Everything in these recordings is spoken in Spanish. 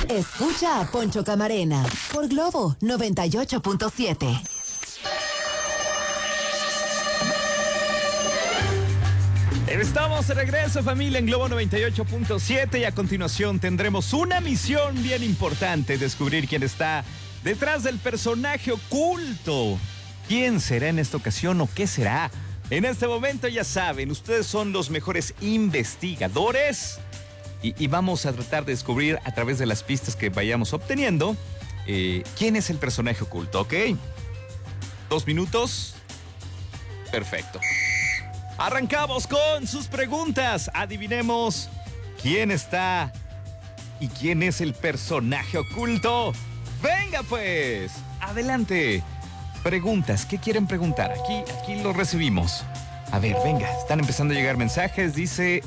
Escucha a Poncho Camarena por Globo 98.7. Estamos de regreso, familia, en Globo 98.7 y a continuación tendremos una misión bien importante: descubrir quién está detrás del personaje oculto. ¿Quién será en esta ocasión o qué será? En este momento ya saben, ustedes son los mejores investigadores y vamos a tratar de descubrir a través de las pistas que vayamos obteniendo quién es el personaje oculto, ¿ok? 2 minutos. Perfecto. Arrancamos con sus preguntas. Adivinemos quién está y quién es el personaje oculto. Venga pues, adelante. Preguntas, ¿qué quieren preguntar? Aquí lo recibimos. A ver, venga, están empezando a llegar mensajes. Dice,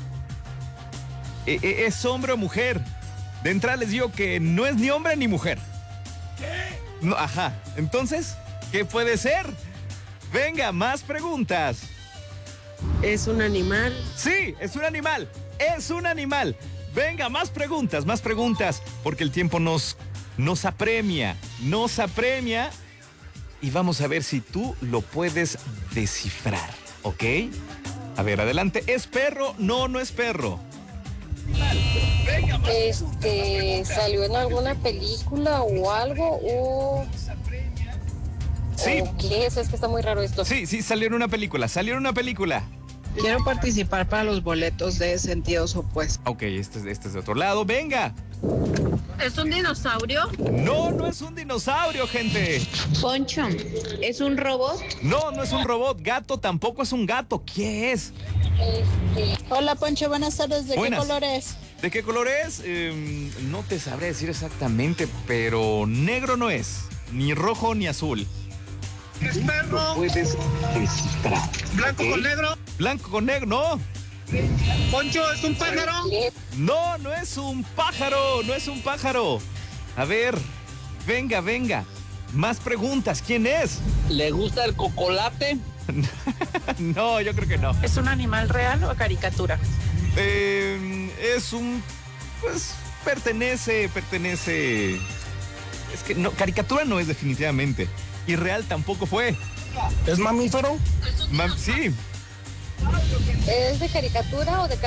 ¿es hombre o mujer? De entrada les digo que no es ni hombre ni mujer. ¿Qué? No, ajá, entonces, ¿qué puede ser? Venga, más preguntas. ¿Es un animal? Sí, es un animal. Es un animal. Venga, más preguntas, porque el tiempo nos apremia. Nos apremia. Y vamos a ver si tú lo puedes descifrar, ¿ok? A ver, adelante. ¿Es perro? No, no es perro. ¿Salió en alguna película o algo? Sí. ¿O qué es? Es que está muy raro esto. Sí, salió en una película. Quiero participar para los boletos de Sentidos Opuestos. Ok, este es de otro lado. Venga. ¿Es un dinosaurio? No, no es un dinosaurio, gente. Poncho, ¿es un robot? No, no es un robot. Gato tampoco es un gato. ¿Qué es? Hola Poncho, buenas tardes. ¿De Buenas. qué color es? ¿De qué color es? No te sabré decir exactamente, pero negro no es. Ni rojo ni azul. ¿Es perro? Puedes descifrar. ¿Blanco con negro? Blanco con negro, no. ¿Poncho es un pájaro? No, no es un pájaro, no es un pájaro. A ver, venga. Más preguntas, ¿quién es? ¿Le gusta el chocolate? No, yo creo que no. ¿Es un animal real o caricatura? Es un... pues pertenece... Es que no, caricatura no es definitivamente. Y real tampoco fue. ¿Es mamífero? Sí. ¿Es de caricatura o de